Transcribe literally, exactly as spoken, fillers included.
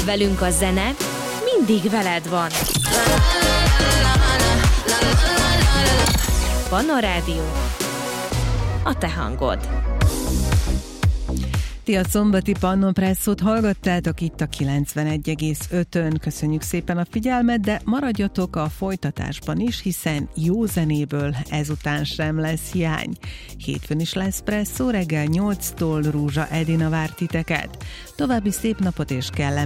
Velünk a zene mindig veled van. Panna Rádió, a te hangod. Ti a szombati Pannon Presszót hallgattátok itt a kilencvenegy egész ötön. Köszönjük szépen a figyelmet, de maradjatok a folytatásban is, hiszen jó zenéből ezután sem lesz hiány. Hétfőn is lesz Presszó, reggel nyolctól Rúzsa Edina vár titeket. További szép napot és kellemes